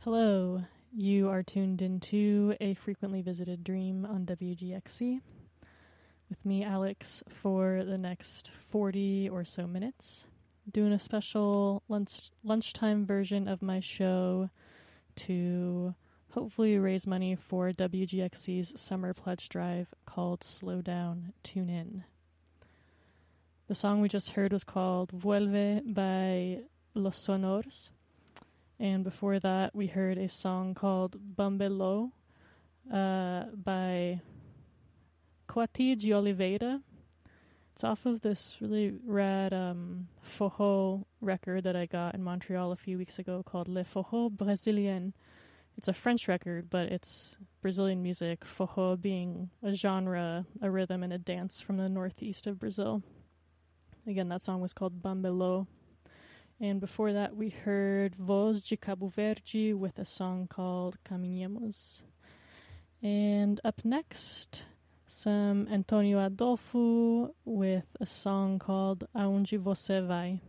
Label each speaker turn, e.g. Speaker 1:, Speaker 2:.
Speaker 1: Hello, you are tuned into A Frequently Visited Dream on WGXC with me, Alex, for the next 40 or so minutes, doing a special lunchtime version of my show to hopefully raise money for WGXC's summer pledge drive called Slow Down, Tune In. The song we just heard was called Vuelve by Los Sonors. And before that, we heard a song called Bambelô by Coati de Oliveira. It's off of this really rad forró record that I got in Montreal a few weeks ago called Le Forró Brésilien. It's a French record, but it's Brazilian music, forró being a genre, a rhythm, and a dance from the northeast of Brazil. Again, that song was called Bambelô. And before that, we heard Voz de Cabo Verde with a song called Caminhemos. And up next, some Antonio Adolfo with a song called Aonde Você Vai.